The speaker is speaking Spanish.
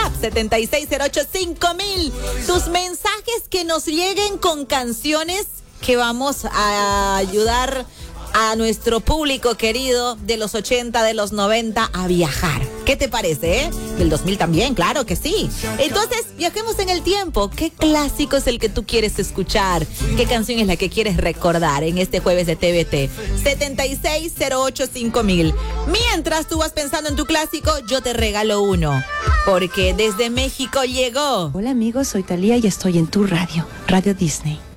WhatsApp 76085000. Tus mensajes que nos lleguen con canciones que vamos a ayudar a nuestro público querido de los 80, de los 90 a viajar. ¿Qué te parece, Del 2000 también, claro que sí. Entonces, viajemos en el tiempo. ¿Qué clásico es el que tú quieres escuchar? ¿Qué canción es la que quieres recordar en este jueves de TVT? 76085000. Mientras tú vas pensando en tu clásico, yo te regalo uno. Porque desde México llegó. Hola amigos, soy Thalía y estoy en tu radio, Radio Disney.